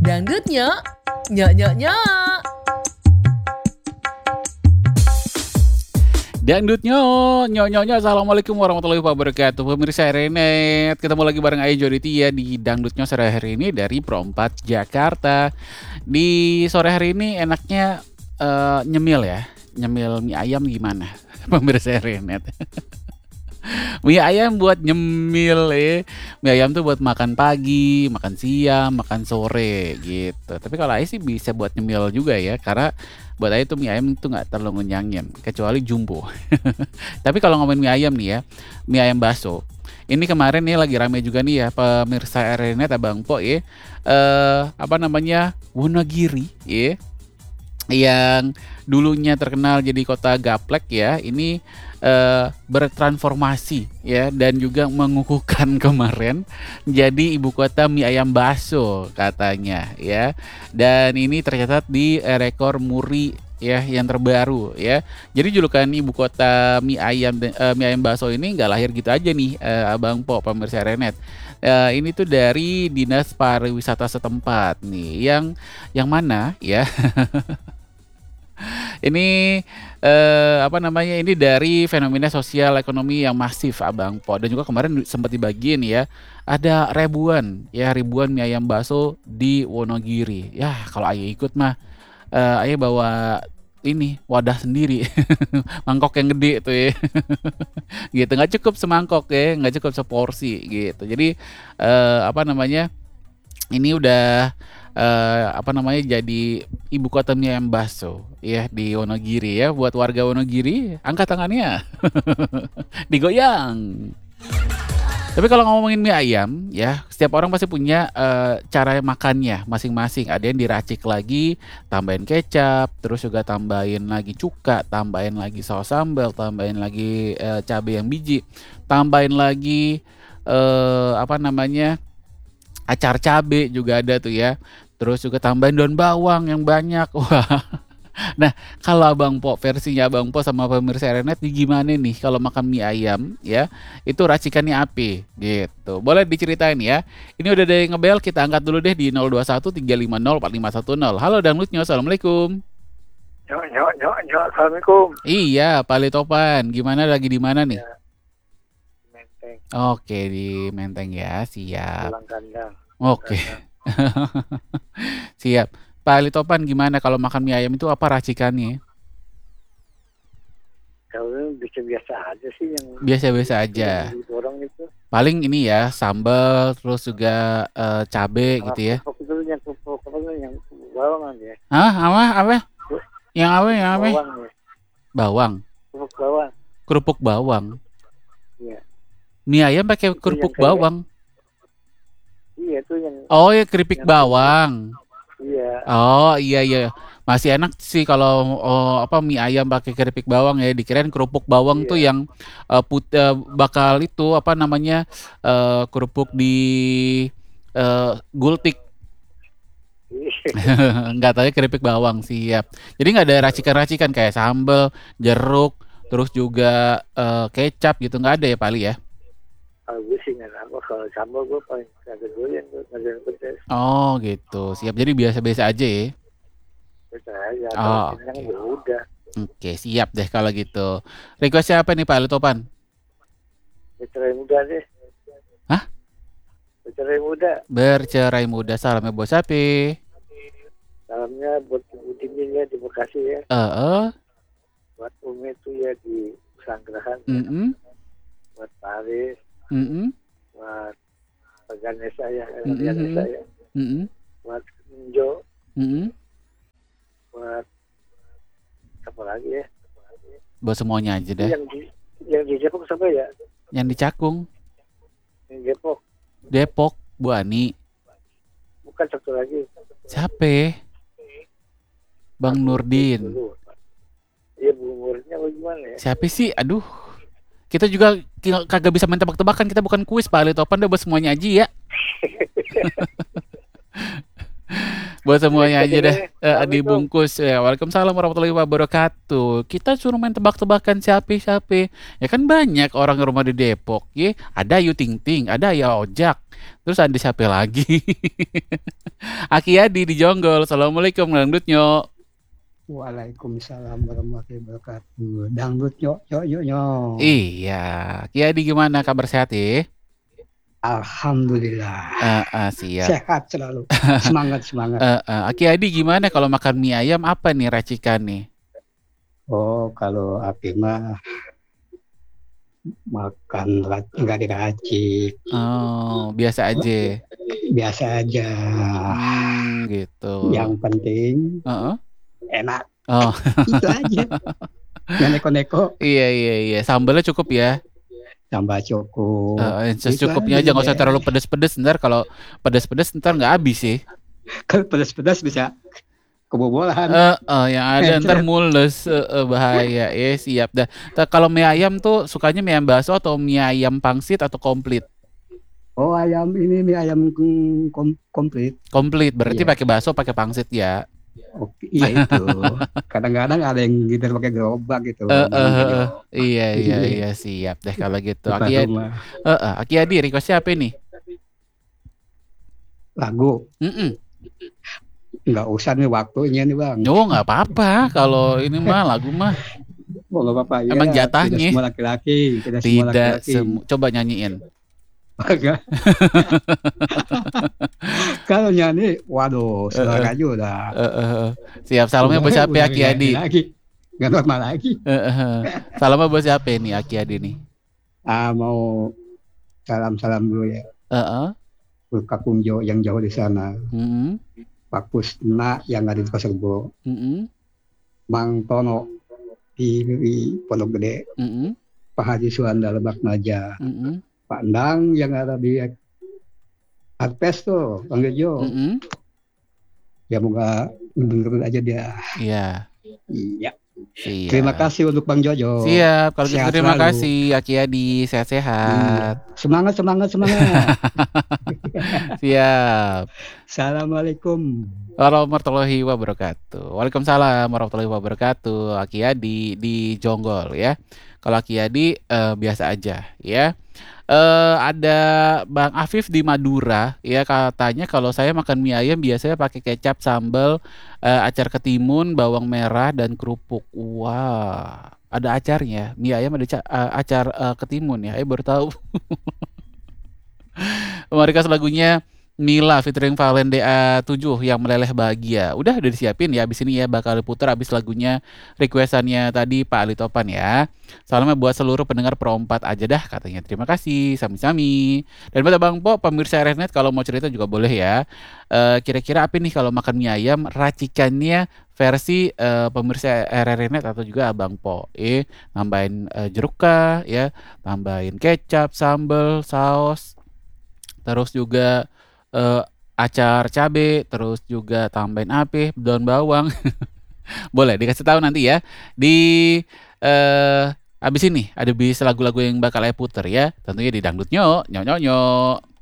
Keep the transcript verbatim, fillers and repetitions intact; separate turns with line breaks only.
Dangdutnya, nyok nyok nyok.
Dangdutnya, nyok-nyoknya, assalamualaikum warahmatullahi wabarakatuh. Pemirsa Renet, ketemu lagi bareng Ayu Joditia di Dangdutnya sore hari ini dari Pro empat Jakarta. Di sore hari ini enaknya eh, nyemil ya, nyemil mie ayam gimana? Pemirsa Renet. Mie ayam buat nyemil ya. Mie ayam tuh buat makan pagi, makan siang, makan sore gitu. Tapi kalau Ayu sih bisa buat nyemil juga ya, karena buat Ayu tuh mie ayam itu nggak terlalu ngenyangin, kecuali jumbo. Tapi kalau ngomongin mie ayam nih ya, mie ayam bakso. Ini kemarin nih lagi rame juga nih ya pemirsa Renet Abang Po ya. Eh apa namanya? Wonogiri ya. Yang dulunya terkenal jadi kota gaplek ya, ini eh, bertransformasi ya dan juga mengukuhkan kemarin jadi ibu kota mie ayam bakso katanya ya. Dan ini tercatat di eh, rekor muri ya yang terbaru ya. Jadi julukan ibu kota mie ayam eh, mie ayam bakso ini nggak lahir gitu aja nih eh, Abang Po pemirsa Renet. Eh, ini tuh dari Dinas Pariwisata setempat nih, yang yang mana ya? Ini eh, apa namanya? Ini dari fenomena sosial ekonomi yang masif Abang Po, dan juga kemarin sempat dibagiin ya. Ada ribuan ya ribuan mie ayam bakso di Wonogiri. Ya kalau Ayu ikut mah eh, Ayu bawa ini wadah sendiri, mangkok yang gede tuh ya. Gitu, nggak cukup semangkok ya, nggak cukup seporsi gitu. Jadi eh, apa namanya? Ini udah eh, apa namanya jadi ibu kota mie ayam bakso ya di Wonogiri ya. Buat warga Wonogiri, angkat tangannya. Digoyang. Tapi kalau ngomongin mie ayam ya, setiap orang pasti punya eh, cara makannya masing-masing. Ada yang diracik lagi, tambahin kecap, terus juga tambahin lagi cuka, tambahin lagi saus sambal, tambahin lagi eh, cabai yang biji, tambahin lagi eh, apa namanya? Acar cabe juga ada tuh ya. Terus juga tambahin daun bawang yang banyak. Wah. Nah, kalau Abang Po versinya Abang Po sama pemirsa Renet nih gimana nih kalau makan mie ayam ya? Itu racikannya apa gitu. Boleh diceritain ya. Ini udah ada yang ngebel, kita angkat dulu deh di nol dua satu tiga lima nol empat lima satu nol. Halo Dangdutnya, assalamualaikum.
Nyok, nyok, nyok, nyok. Assalamualaikum.
Iya, Pak Topan. Gimana, lagi di mana nih?
Ya, Menteng,
Oke, di Menteng ya, siap.
pulang kandang.
Oke. Siap. Pak Ali Topan, gimana kalau makan mie ayam itu apa racikannya?
Kalau biasa-biasa aja sih yang
Biasa-biasa aja.
yang diborong itu.
Paling ini ya, sambal, terus juga eh, cabe
Sama
gitu ya.
kerupuk itu yang kerupuk apa tuh yang bawang ya.
Hah? Apa? Apa? Yang apa? Yang apa?
Bawang ya.
Bawang.
Kerupuk bawang.
Kerupuk bawang.
Iya.
Mie ayam pakai
Itu
kerupuk
yang kayak-
bawang.
Iya itu yang
Oh ya, keripik
yang-
bawang.
iya.
Oh iya iya, masih enak sih kalau oh, apa mie ayam pakai keripik bawang ya. Dikirain kerupuk bawang
Iya.
tuh yang eh, put eh, bakal itu apa namanya eh, kerupuk di eh, gultik. Nggak tahu ya, keripik bawang, siap. Jadi nggak ada racikan-racikan kayak sambal, jeruk, terus juga eh, kecap gitu, nggak ada ya Pali ya?
Kalau gue sih nggak apa, kalau sambal gue paling kagak doyan gue ngajarin pedas.
Oh gitu, siap. Jadi biasa-biasa aja ya.
Biasa aja.
Oh,
Kalau kenyang
oke.
ya udah.
Oke, siap deh kalau gitu. Requestnya apa nih Pak Topan?
Bercerai muda deh.
Hah?
Bercerai muda.
Bercerai muda, salamnya bos sapi.
Salamnya buat Ibu Dimin ya di Bekasi ya.
Eh, eh,
Buat Umi itu ya di Sanggrahan.
mm-mm,
Buat Paris.
mm-mm,
Buat Ganesha ya.
Mm-mm.
Ganesha ya.
mm-mm,
Buat Injo.
mm-mm.
Buat apa lagi ya?
Buat semuanya aja deh.
Yang di yang di Depok siapa ya?
Yang di Cakung,
Yang Depok.
Depok, Bu Ani.
Bukan satu lagi.
Siapa? Bang Nurdin.
Iya Bu Nurdin apa gimana ya?
Siapa sih? Aduh. Kita juga ki- kagak bisa main tebak-tebakan, kita bukan kuis Pak Ali Topan, deh buat semuanya aja ya. Buat semuanya aja deh,
Oke,
eee,
Assalamualaikum.
dibungkus ya. Waalaikumsalam warahmatullahi wabarakatuh. Kita suruh main tebak-tebakan siapa-siapa, ya kan banyak orang rumah di Depok ye, ada Ayu Ting Ting, ada Ayah Ojak, terus ada siapa lagi? Aki Adi di Jonggol. Assalamualaikum dangdutnyo.
Waalaikumsalam warahmatullahi wabarakatuh. Dangdut nyok nyok nyok nyok.
Iya, Ki Adi gimana kabar sehat ya?
Alhamdulillah.
Heeh, siap.
Sehat selalu. Semangat semangat.
Heeh, Ki Adi gimana kalau makan mie ayam apa nih racikan nih?
Oh, kalau Aki mah makan ra- nggak diracik,
Oh, biasa aja.
biasa aja.
Hmm, gitu.
Yang penting
Heeh.
enak.
Oh,
Itu aja. Yang neko-neko
iya iya iya. Sambalnya cukup ya.
tambah cukup.
Heeh,
Itu
secukupnya aja
aja
nggak usah
deh.
terlalu pedes-pedes. Ntar kalau pedes-pedes ntar nggak habis sih.
Kalau pedas-pedas bisa kebobolan.
Heeh, yang ada ntar
Mencret.
mules, heeh, bahaya. Ya siap dah. Ntar kalau mie ayam tuh sukanya mie ayam bakso atau mie ayam pangsit atau komplit?
Oh, ayam ini mie ayam mm, kom- komplit.
Komplit berarti
Iya.
pakai bakso pakai pangsit ya.
Oke, iya itu. Kadang-kadang ada yang gitu pakai gerobak gitu.
Heeh,
Jangan
heeh.
gitu.
Iya iya
Iya.
iya siap deh kalau gitu.
Depan
Aki Adi,
rumah.
heeh, Aki Adi requestnya apa nih?
Lagu.
Mm-mm.
Nggak usah nih waktunya nih bang.
Oh nggak apa-apa kalau ini mah lagu mah
Oh nggak apa-apa. Ya,
emang
tidak
jatahnya.
semua laki-laki. Tidak semua
Tidak
laki-laki.
semu coba nyanyiin.
Enggak. Kalau nyanyi, waduh,
Heeh,
selera aja udah.
heeh, heeh. Siap salamnya
Udah,
buat siapa
udah
ya Aki
nggak
Adi?
ini lagi. Nggak normal lagi.
Heeh, heeh. Salamnya buat siapa nih Aki Adi nih?
Ah, mau salam-salam dulu ya.
Heeh.
Untuk Kakung Jo yang jauh di sana.
Mm-mm.
Pak Pusna yang ada di Koserbo.
Mm-mm.
Mang Tono di, di Pondok Gede.
Mm-mm.
Pak Haji Suanda Lebak Naja.
Mm-mm.
Pak Endang yang ada di Arpes tuh, Bang Jo.
Mm-mm.
Ya moga dengerin aja dia.
Iya,
Iya.
siap.
Terima kasih untuk Bang Jojo.
Siap, kalau gitu
Sehat
terima
selalu.
kasih Aki Adi,
Iya.
sehat-sehat.
Semangat, semangat, semangat.
Siap.
Assalamualaikum.
Warahmatullahi wabarakatuh. Waalaikumsalam warahmatullahi wabarakatuh. Aki Adi di Jonggol ya. Kalau Aki Adi eh, biasa aja ya. Eh ada Bang Afif di Madura ya, katanya kalau saya makan mie ayam biasanya pakai kecap, sambal, eh, acar ketimun, bawang merah dan kerupuk. Wah, ada acarnya. Mie ayam ada ca- eh, acar eh, ketimun ya. Eh baru tahu. Mari kasih lagunya Nila featuring Valen D A tujuh yang meleleh bahagia. Udah udah disiapin ya, abis ini ya bakal diputar abis lagunya requestannya tadi Pak Ali Topan ya. Salamnya buat seluruh pendengar Pro empat aja dah katanya. Terima kasih, sami-sami. Dan buat Bang Po, pemirsa R R Net kalau mau cerita juga boleh ya. Eh, kira-kira apa nih kalau makan mie ayam racikannya versi eh, pemirsa R R Net atau juga Abang Po. Eh, nambahin eh, jeruk kah ya, tambahin kecap, sambal, saus, terus juga eh, acar cabe, terus juga tambahin apa, daun bawang. Boleh dikasih tahu nanti ya di eh abis ini ada bis lagu-lagu yang bakal saya puter ya, tentunya di dangdut nyok nyok nyok nyok.